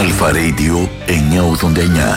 Αλφα Radio 989.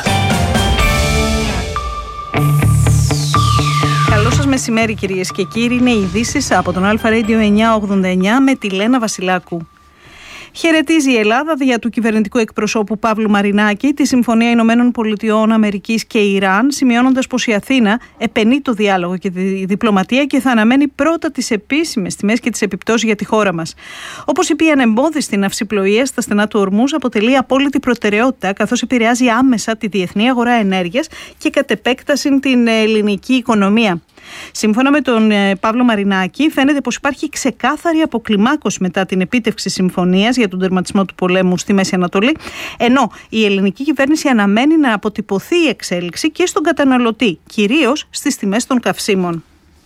Καλό σας μεσημέρι κυρίες και κύριοι. Είναι οι ειδήσεις από τον Αλφα Radio 989 με τη Λένα Βασιλάκου. Χαιρετίζει η Ελλάδα δια του κυβερνητικού εκπροσώπου Παύλου Μαρινάκη τη Συμφωνία Ηνωμένων Πολιτειών Αμερικής και Ιράν, σημειώνοντας πως η Αθήνα επενεί το διάλογο και τη διπλωματία και θα αναμένει πρώτα τις επίσημες τιμές και τις επιπτώσεις για τη χώρα μας. Όπως είπε η ανεμπόδιστη ναυσιπλοεία στα στενά του Ορμούζ, αποτελεί απόλυτη προτεραιότητα, καθώς επηρεάζει άμεσα τη διεθνή αγορά ενέργειας και κατ' επέκταση την ελληνική οικονομία. Σύμφωνα με τον Παύλο Μαρινάκη, φαίνεται πως υπάρχει ξεκάθαρη αποκλιμάκωση μετά την επίτευξη συμφωνίας για τον τερματισμό του πολέμου στη Μέση Ανατολή, ενώ η ελληνική κυβέρνηση αναμένει να αποτυπωθεί η εξέλιξη και στον καταναλωτή, κυρίως στις τιμές των καυσίμων.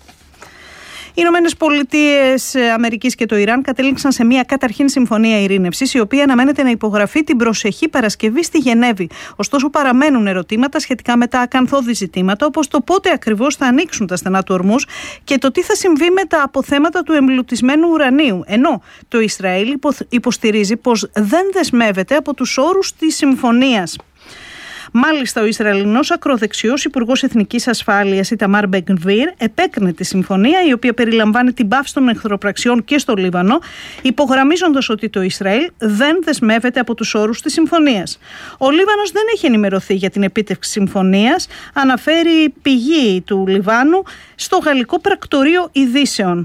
Οι Ηνωμένες Πολιτείες Αμερικής και το Ιράν κατέληξαν σε μια καταρχήν συμφωνία ειρήνευσης, η οποία αναμένεται να υπογραφεί την προσεχή Παρασκευή στη Γενέβη. Ωστόσο, παραμένουν ερωτήματα σχετικά με τα ακανθώδη ζητήματα, όπως το πότε ακριβώς θα ανοίξουν τα στενά του Ορμούζ και το τι θα συμβεί με τα αποθέματα του εμπλουτισμένου ουρανίου. Ενώ το Ισραήλ υποστηρίζει πως δεν δεσμεύεται από τους όρους της συμφωνίας. Μάλιστα, ο Ισραηλινός ακροδεξιός Υπουργός Εθνικής Ασφάλειας Ιταμάρ Μπεν-Γκβίρ επέκρινε τη συμφωνία, η οποία περιλαμβάνει την πάυση των εχθροπραξιών και στο Λίβανο, υπογραμμίζοντας ότι το Ισραήλ δεν δεσμεύεται από τους όρους της συμφωνίας. Ο Λίβανος δεν έχει ενημερωθεί για την επίτευξη συμφωνίας, αναφέρει πηγή του Λιβάνου στο γαλλικό πρακτορείο ειδήσεων.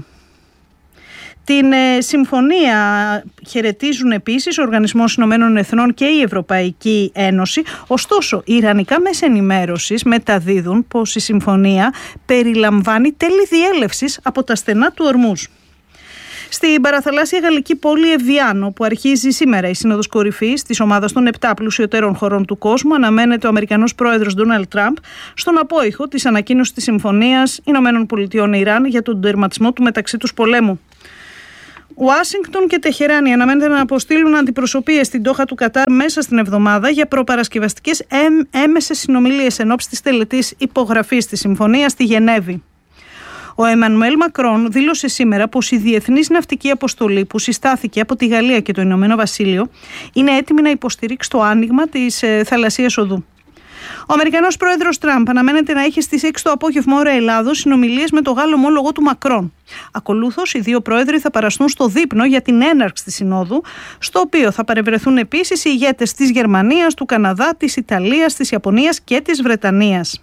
Την συμφωνία χαιρετίζουν επίσης ο Οργανισμός Ηνωμένων Εθνών και η Ευρωπαϊκή Ένωση. Ωστόσο, οι ιρανικά μέσα ενημέρωσης μεταδίδουν πως η συμφωνία περιλαμβάνει τέλη διέλευσης από τα στενά του Ορμούζ. Στην παραθαλάσσια γαλλική πόλη Εβιάν, όπου αρχίζει σήμερα η Σύνοδος Κορυφής της ομάδας των 7 πλουσιωτέρων χωρών του κόσμου, αναμένεται ο Αμερικανός πρόεδρος Ντόναλντ Τραμπ στον απόϊχο της ανακοίνωσης της Συμφωνίας Ηνωμένων Πολιτειών Ιράν για τον τερματισμό του μεταξύ τους πολέμου. Ουάσιγκτον και Τεχεράνη αναμένεται να αποστείλουν αντιπροσωπείες στην Ντόχα του Κατάρ μέσα στην εβδομάδα για προπαρασκευαστικές έμεσες συνομιλίες εν ώψη της τελετής υπογραφής της συμφωνίας στη Γενέβη. Ο Εμμανουέλ Μακρόν δήλωσε σήμερα πως η διεθνής ναυτική αποστολή που συστάθηκε από τη Γαλλία και το Ηνωμένο Βασίλειο είναι έτοιμη να υποστηρίξει το άνοιγμα της θαλασσίας οδού. Ο Αμερικανός πρόεδρος Τραμπ αναμένεται να έχει στις 6 το απόγευμα ώρα Ελλάδος συνομιλίες με το Γάλλο ομόλογο του Μακρόν. Ακολούθως, οι δύο πρόεδροι θα παραστούν στο δείπνο για την έναρξη της Συνόδου, στο οποίο θα παρευρεθούν επίσης οι ηγέτες της Γερμανίας, του Καναδά, της Ιταλίας, της Ιαπωνίας και της Βρετανίας.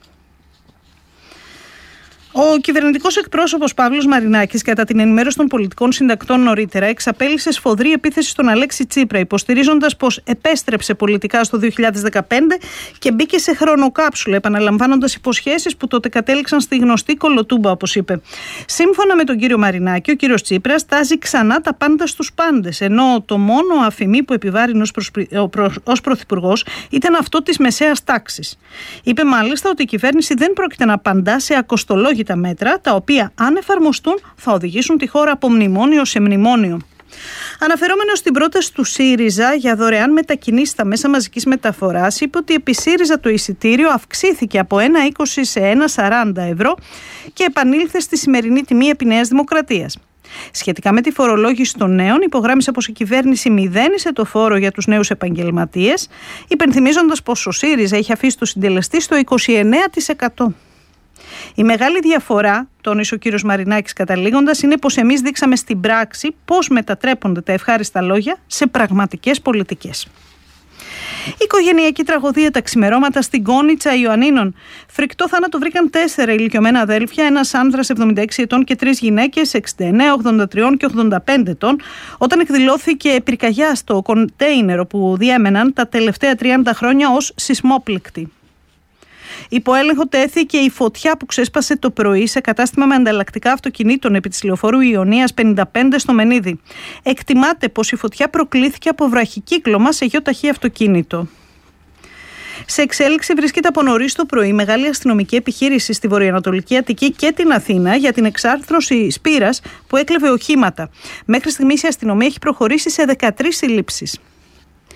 Ο κυβερνητικός εκπρόσωπος Παύλος Μαρινάκης, κατά την ενημέρωση των πολιτικών συντακτών νωρίτερα, εξαπέλυσε σφοδρή επίθεση στον Αλέξη Τσίπρα, υποστηρίζοντας πως επέστρεψε πολιτικά στο 2015 και μπήκε σε χρονοκάψουλα, επαναλαμβάνοντας υποσχέσεις που τότε κατέληξαν στη γνωστή κολοτούμπα, όπως είπε. Σύμφωνα με τον κύριο Μαρινάκη, ο κύριος Τσίπρας τάζει ξανά τα πάντα στους πάντες, ενώ το μόνο αφημί που επιβάρυνε ως πρωθυπουργός ήταν αυτό της μεσαίας τάξης. Είπε μάλιστα ότι η κυβέρνηση δεν πρόκειται να απαντά σε ακοστολόγητα μέτρα, τα οποία αν εφαρμοστούν θα οδηγήσουν τη χώρα από μνημόνιο σε μνημόνιο. Αναφερόμενος στην πρόταση του ΣΥΡΙΖΑ για δωρεάν μετακινήσεις στα μέσα μαζικής μεταφοράς, είπε ότι επί ΣΥΡΙΖΑ το εισιτήριο αυξήθηκε από 1,20 σε 1,40 ευρώ και επανήλθε στη σημερινή τιμή επί Νέας Δημοκρατίας. Σχετικά με τη φορολόγηση των νέων, υπογράμμισε πως η κυβέρνηση μηδένισε το φόρο για τους νέους επαγγελματίες, υπενθυμίζοντας πως ο ΣΥΡΙΖΑ είχε αφήσει το συντελεστή στο 29%. Η μεγάλη διαφορά, τόνισε ο κύριος Μαρινάκης καταλήγοντας, είναι πως εμείς δείξαμε στην πράξη πώς μετατρέπονται τα ευχάριστα λόγια σε πραγματικές πολιτικές. Η οικογενειακή τραγωδία τα ξημερώματα στην Κόνιτσα Ιωαννίνων. Φρικτό θάνατο βρήκαν 4 ηλικιωμένα αδέλφια, ένας άνδρας 76 ετών και 3 γυναίκες 69, 83 και 85 ετών, όταν εκδηλώθηκε πυρκαγιά στο κοντέινερ που διέμεναν τα τελευταία 30 χρόνια ως σεισμόπληκτη. Υπό έλεγχο τέθηκε η φωτιά που ξέσπασε το πρωί σε κατάστημα με ανταλλακτικά αυτοκινήτων επί της λεωφόρου Ιωνίας 55 στο Μενίδη. Εκτιμάται πως η φωτιά προκλήθηκε από βραχικύκλωμα σε γεωταχή αυτοκίνητο. Σε εξέλιξη βρίσκεται από νωρίς το πρωί μεγάλη αστυνομική επιχείρηση στη βορειοανατολική Αττική και την Αθήνα για την εξάρθρωση σπήρας που έκλεβε οχήματα. Μέχρι στιγμής η αστυνομία έχει προχωρήσει σε 13 συλλήψεις.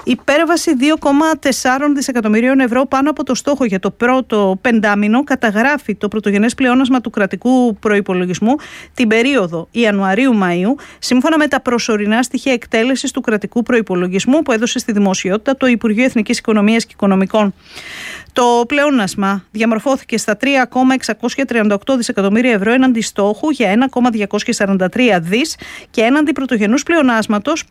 Υπέρβαση 2,4 δισεκατομμυρίων ευρώ πάνω από το στόχο για το πρώτο πεντάμινο καταγράφει το πρωτογενές πλεόνασμα του κρατικού προϋπολογισμού την περίοδο Ιανουαρίου-Μαΐου, σύμφωνα με τα προσωρινά στοιχεία εκτέλεσης του κρατικού προϋπολογισμού που έδωσε στη δημοσιότητα το Υπουργείο Εθνικής Οικονομίας και Οικονομικών. Το πλεόνασμα διαμορφώθηκε στα 3,638 δισεκατομμύρια ευρώ έναντι στόχου για 1,243 δις και έναντι πρωτογενούς πλεονάσματος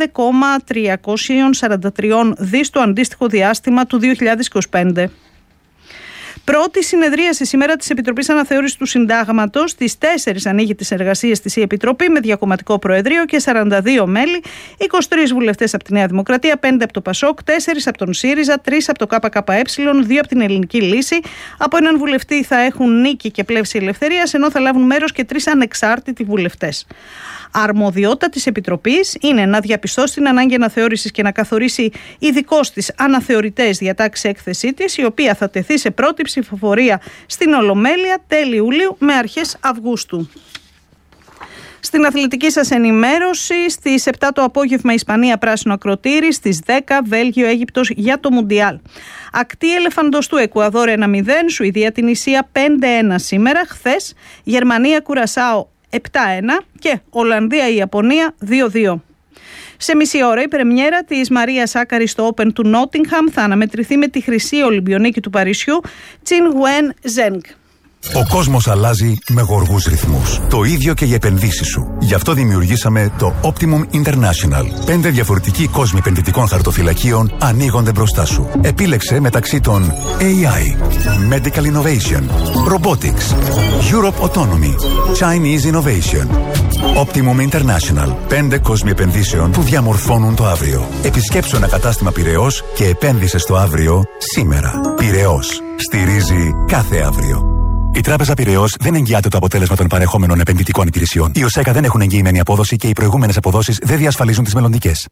5,343 δις το αντίστοιχο διάστημα του 2025. Πρώτη συνεδρίαση σήμερα της Επιτροπής Αναθεώρησης του Συντάγματος. Στις 4 ανοίγει τις εργασίες της η Επιτροπή με διακομματικό προεδρείο και 42 μέλη, 23 βουλευτές από τη Νέα Δημοκρατία, 5 από το ΠΑΣΟΚ, 4 από τον ΣΥΡΙΖΑ, 3 από το ΚΚΕ, 2 από την Ελληνική Λύση. Από έναν βουλευτή θα έχουν Νίκη και Πλεύση Ελευθερίας, ενώ θα λάβουν μέρος και 3 ανεξάρτητοι βουλευτές. Αρμοδιότητα της Επιτροπής είναι να διαπιστώσει την ανάγκη αναθεώρησης και να καθορίσει ειδικώς τις αναθεωρητές διατάξεις έκθεσή της, η οποία θα τεθεί σε πρώτη ψηφοφορία στην Ολομέλεια τέλη Ιουλίου με αρχές Αυγούστου. Στην αθλητική σας ενημέρωση, στις 7 το απόγευμα Ισπανία πράσινο ακροτήρι, στις 10 Βέλγιο Αίγυπτος για το Μουντιάλ. Ακτή ελεφαντοστού Εκουαδόρ 1-0, Σουηδία Τινησία 5-1 σήμερα, χθες Γερμανία Κουρασάο 7-1 και Ολλανδία-Ιαπωνία 2-2. Σε μισή ώρα η πρεμιέρα της Μαρίας Σάκαρη στο Open του Νότιγχαμ θα αναμετρηθεί με τη χρυσή Ολυμπιονίκη του Παρισιού Τσιν Γουέν Ζενγκ. Ο κόσμος αλλάζει με γοργούς ρυθμούς. Το ίδιο και οι επενδύσεις σου. Γι' αυτό δημιουργήσαμε το Optimum International. 5 διαφορετικοί κόσμοι επενδυτικών χαρτοφυλακίων ανοίγονται μπροστά σου. Επίλεξε μεταξύ των AI, Medical Innovation, Robotics, Europe Autonomy, Chinese Innovation. Optimum International. 5 κόσμοι επενδύσεων που διαμορφώνουν το αύριο. Επισκέψου ένα κατάστημα Πειραιώς και επένδυσε στο αύριο σήμερα. Πειραιώς. Στηρίζει κάθε αύριο. Η Τράπεζα Πειραιώς δεν εγγυάται το αποτέλεσμα των παρεχόμενων επενδυτικών υπηρεσιών. Οι ΟΣΕΚΑ δεν έχουν εγγυημένη απόδοση και οι προηγούμενες αποδόσεις δεν διασφαλίζουν τις μελλοντικές.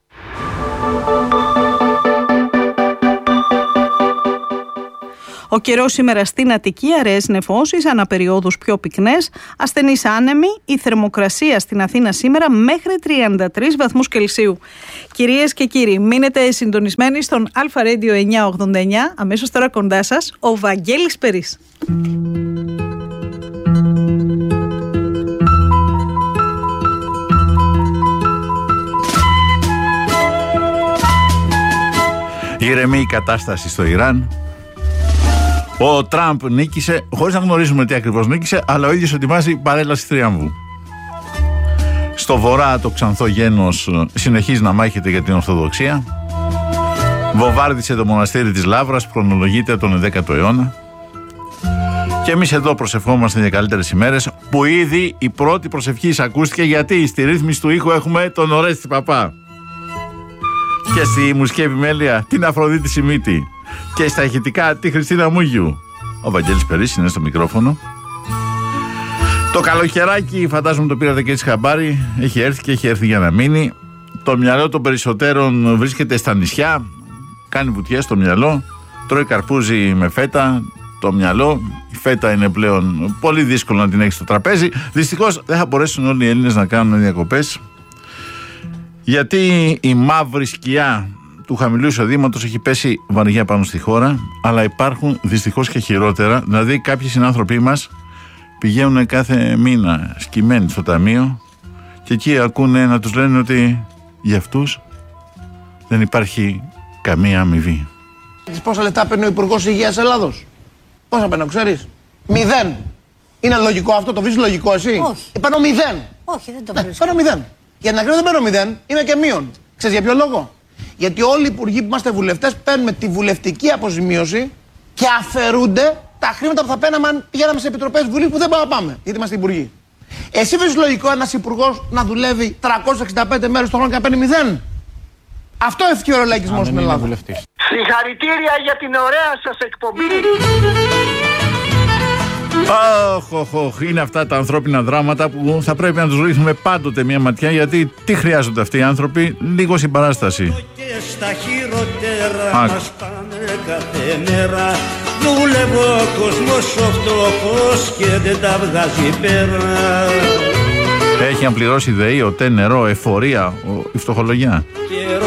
Ο καιρός σήμερα στην Αττική, αραιές νεφώσεις, αναπεριόδους πιο πυκνές, ασθενείς άνεμοι, η θερμοκρασία στην Αθήνα σήμερα μέχρι 33 βαθμούς Κελσίου. Κυρίες και κύριοι, μείνετε συντονισμένοι στον Αλφα Radio 989, αμέσως τώρα κοντά σας ο Βαγγέλης Περής. Ηρεμεί η κατάσταση στο Ιράν. Ο Τραμπ νίκησε, χωρίς να γνωρίζουμε τι ακριβώς νίκησε, αλλά ο ίδιος ετοιμάζει παρέλαση θριάμβου. Στο βορρά το ξανθό γένος συνεχίζει να μάχεται για την Ορθοδοξία. Βομβάρδισε το μοναστήρι της Λαύρας που χρονολογείται από τον 10ο αιώνα. Και εμείς εδώ προσευχόμαστε για καλύτερες ημέρες, που ήδη η πρώτη προσευχή ακούστηκε, γιατί στη ρύθμιση του ήχου έχουμε τον Ορέστη Παπά. Και στη μουσική επιμέλεια την Αφροδίτη Σιμίτη. Και στα ηχητικά τη Χριστίνα Μούγιου. Ο Βαγγέλης Περής είναι στο μικρόφωνο. Το καλοκαιράκι, φαντάζομαι το πήρατε και έτσι χαμπάρι, έχει έρθει και έχει έρθει για να μείνει. Το μυαλό των περισσότερων βρίσκεται στα νησιά. Κάνει βουτιές στο μυαλό. Τρώει καρπούζι με φέτα. Το μυαλό, η φέτα είναι πλέον πολύ δύσκολο να την έχει στο τραπέζι. Δυστυχώς δεν θα μπορέσουν όλοι οι Έλληνες να κάνουν διακοπές, γιατί η μαύρη σκιά του χαμηλού εισοδήματος έχει πέσει βαριά πάνω στη χώρα, αλλά υπάρχουν δυστυχώς και χειρότερα. Δηλαδή κάποιοι συνάνθρωποι μας πηγαίνουν κάθε μήνα σκυμμένοι στο ταμείο και εκεί ακούνε να τους λένε ότι για αυτούς δεν υπάρχει καμία αμοιβή. Πόσα λεπτά παίρνει ο Υπουργός Υγείας Ελλάδος? Πόσα παίρνω, ξέρεις? 0. Είναι λογικό αυτό? Το βρίσκεις λογικό εσύ? Όχι. Παίρνω 0. Όχι, δεν το βρίσκω. Παίρνω 0. Για να κρίνω δεν παίρνω 0, είμαι και μείον. Ξέρεις για ποιο λόγο? Γιατί όλοι οι υπουργοί που είμαστε βουλευτές παίρνουμε τη βουλευτική αποζημίωση και αφαιρούνται τα χρήματα που θα παίρναμε αν πηγαίναμε σε επιτροπές Βουλής που δεν μπορούμε να πάμε, γιατί είμαστε υπουργοί. Εσύ βρίσκεις λογικό ένας υπουργός να δουλεύει 365 μέρες το χρόνο και να παίρνει 0? Αυτό έφυγε ο λαϊκισμός στην Ελλάδα. Συγχαρητήρια για την ωραία σας εκπομπή. Είναι αυτά τα ανθρώπινα δράματα που θα πρέπει να τους ρίχνουμε πάντοτε μια ματιά, γιατί τι χρειάζονται αυτοί οι άνθρωποι? Λίγο συμπαράσταση. Και στα χειρότερα μας πάνε κάθε μέρα. Δούλευε ο κόσμος ο φτωχός και δεν τα βγάζει πέρα. Έχει αν πληρώσει ΔΕΗ, ΟΤΕ, νερό, εφορία, η φτωχολογιά.